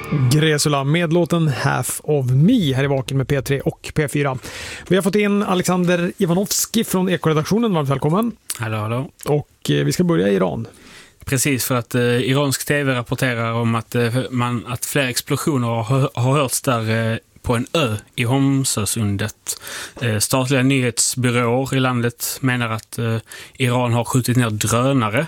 Gresula med låten Half of Me här i Vaken med P3 och P4. Vi har fått in Alexander Ivanovski från Ekoredaktionen. Varmt välkommen. Hallå. Och vi ska börja i Iran. Precis, för att iransk tv rapporterar om att fler explosioner har hörts där på en ö i Hormuzsundet. Statliga nyhetsbyråer i landet menar att Iran har skjutit ner drönare.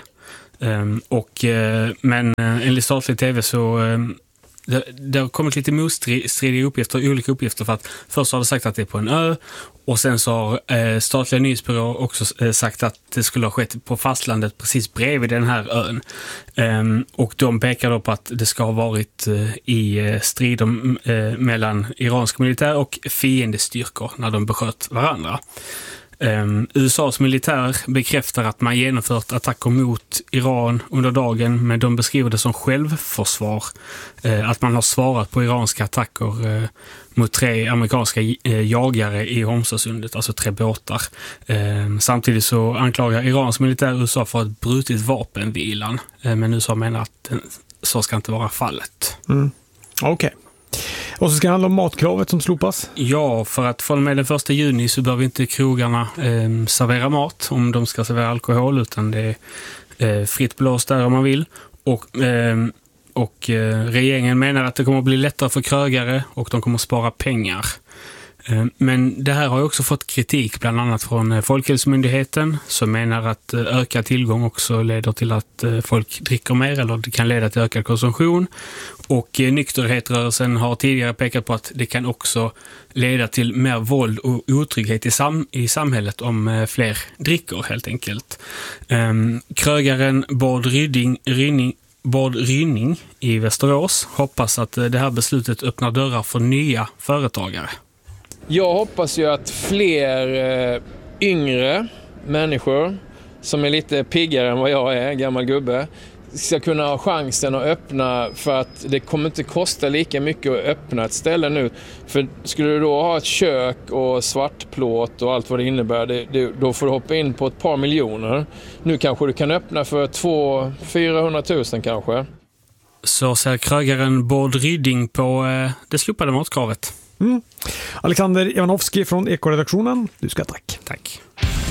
Men enligt statlig tv så det har kommit lite motstridiga uppgifter, olika uppgifter, för att först har det sagt att det är på en ö och sen så har statliga nyhetsbyråer också sagt att det skulle ha skett på fastlandet precis bredvid den här ön. Och de pekar då på att det ska ha varit i strider mellan iransk militär och fiendestyrkor när de besköt varandra. USAs militär bekräftar att man genomfört attacker mot Iran under dagen, men de beskriver det som självförsvar. Att man har svarat på iranska attacker mot 3 amerikanska jagare i Hormuzsundet, alltså 3 båtar. Samtidigt så anklagar Irans militär USA för att brutit vapenvilan, men USA menar att så ska inte vara fallet. Okej. Och så ska det handla om matkravet som slopas? Ja, för att från och med den 1 juni så behöver inte krogarna servera mat om de ska servera alkohol, utan det är fritt blås där om man vill. Och regeringen menar att det kommer att bli lättare för krögare och de kommer att spara pengar. Men det här har också fått kritik bland annat från Folkhälsomyndigheten, som menar att ökad tillgång också leder till att folk dricker mer, eller det kan leda till ökad konsumtion. Och nykterhetsrörelsen har tidigare pekat på att det kan också leda till mer våld och otrygghet i samhället om fler dricker helt enkelt. Krögaren Bård Rynning i Västerås hoppas att det här beslutet öppnar dörrar för nya företagare. Jag hoppas ju att fler yngre människor som är lite piggare än vad jag är, gammal gubbe, ska kunna ha chansen att öppna, för att det kommer inte kosta lika mycket att öppna ett ställe nu. För skulle du då ha ett kök och svartplåt och allt vad det innebär, då får du hoppa in på ett par miljoner. Nu kanske du kan öppna för 200-400 000 kanske. Så ser krögaren Bård Ryding på det slopade matkravet. Alexander Ivanovski från Ekoredaktionen, du ska tack. Tack.